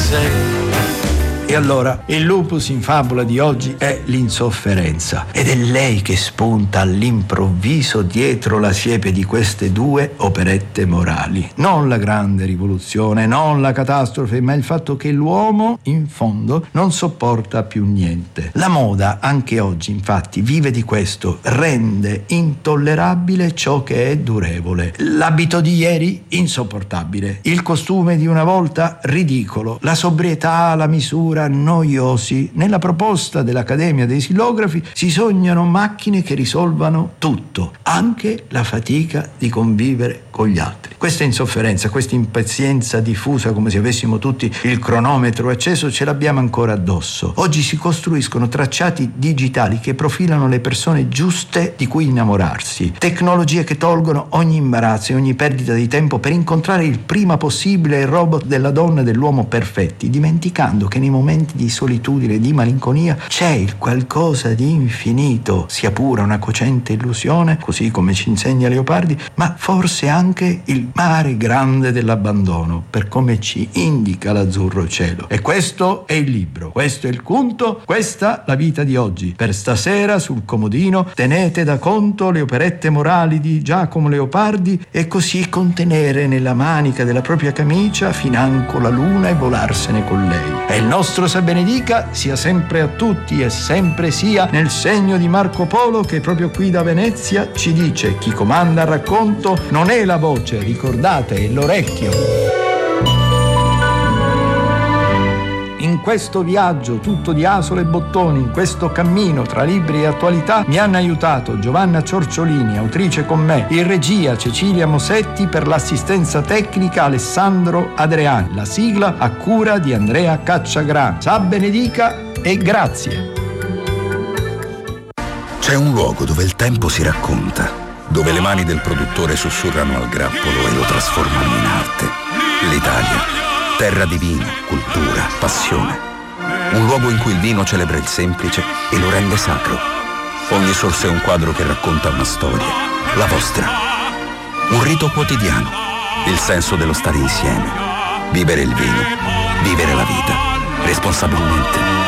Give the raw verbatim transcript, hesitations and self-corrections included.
E allora, il lupus in fabula di oggi è l'insofferenza, ed è lei che spunta all'improvviso dietro la siepe di queste due operette morali. Non la grande rivoluzione, non la catastrofe, ma il fatto che l'uomo, in fondo, non sopporta più niente. La moda, anche oggi, infatti, vive di questo, rende intollerabile ciò che è durevole. L'abito di ieri, insopportabile. Il costume di una volta, ridicolo. La sobrietà, la misura, noiosi. Nella proposta dell'Accademia dei Silografi si sognano macchine che risolvano tutto, anche la fatica di convivere con gli altri. Questa insofferenza, questa impazienza diffusa, come se avessimo tutti il cronometro acceso, ce l'abbiamo ancora addosso. Oggi si costruiscono tracciati digitali che profilano le persone giuste di cui innamorarsi, tecnologie che tolgono ogni imbarazzo e ogni perdita di tempo per incontrare il prima possibile il robot della donna e dell'uomo perfetti, dimenticando che nei momenti di solitudine e di malinconia c'è il qualcosa di infinito, sia pure una cocente illusione, così come ci insegna Leopardi, ma forse anche il mare grande dell'abbandono, per come ci indica l'azzurro cielo. E questo è il libro, questo è il conto, questa la vita di oggi. Per stasera sul comodino tenete da conto le operette morali di Giacomo Leopardi e così contenere nella manica della propria camicia financo la luna e volarsene con lei. E il nostro Sa benedica sia sempre a tutti e sempre sia nel segno di Marco Polo, che proprio qui da Venezia ci dice: chi comanda il racconto non è la voce, ricordate, è l'orecchio. In questo viaggio tutto di asole e bottoni, in questo cammino tra libri e attualità, mi hanno aiutato Giovanna Ciorciolini, autrice con me, in regia Cecilia Mosetti, per l'assistenza tecnica Alessandro Adriani, la sigla a cura di Andrea Cacciagrano. Sa benedica e grazie. C'è un luogo dove il tempo si racconta, dove le mani del produttore sussurrano al grappolo e lo trasformano in arte. L'Italia. Terra di vino, cultura, passione. Un luogo in cui il vino celebra il semplice e lo rende sacro. Ogni sorso è un quadro che racconta una storia, la vostra. Un rito quotidiano, il senso dello stare insieme. Vivere il vino, vivere la vita, responsabilmente.